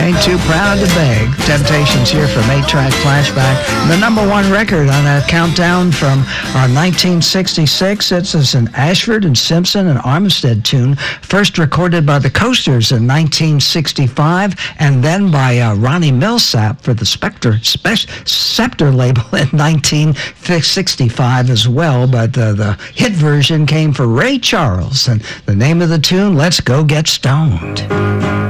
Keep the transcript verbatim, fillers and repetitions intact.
Ain't Too Proud to Beg. Temptations here from eight track Flashback. The number one record on that countdown from our nineteen sixty-six. It's an Ashford and Simpson and Armistead tune, first recorded by the Coasters in nineteen sixty-five, and then by uh, Ronnie Milsap for the Spectre, Spe- Scepter label in nineteen sixty-five as well. But uh, the hit version came for Ray Charles, and the name of the tune, Let's Go Get Stoned.